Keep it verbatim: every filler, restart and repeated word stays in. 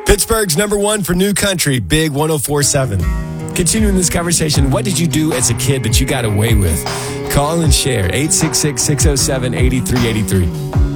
Pittsburgh's number one for new country, Big one oh four seven. Continuing this conversation, what did you do as a kid that you got away with? Call and share, eight six six, six oh seven, eight three eight three.